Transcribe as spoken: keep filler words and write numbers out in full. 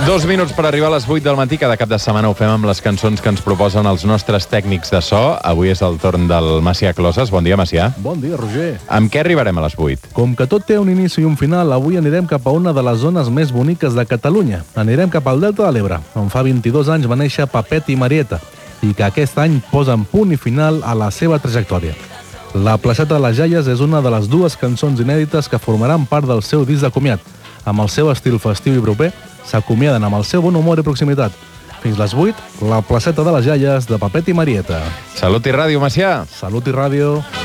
Dos minuts per arribar a les vuit del matí. Cada cap de setmana ho fem amb les cançons que ens proposen els nostres tècnics de so. Avui és el torn del Macià Closes. Bon dia, Macià. Bon dia, Roger. Amb què arribarem a les vuit? Com que tot té un inici i un final, avui anirem cap a una de les zones més boniques de Catalunya. Anirem cap al Delta de l'Ebre, on fa vint-i-dos anys va néixer Pepet i Marieta, i que aquest any posen punt i final a la seva trajectòria. La placeta de les Jaies és una de les dues cançons inèdites que formaran part del seu disc de comiat. Amb el seu estil festiu i proper, s'acomiaden amb el seu bon humor i proximitat. Fins les vuit, la placeta de les Jaies de Pepet i Marieta. Salut i ràdio, Macià. Salut i ràdio.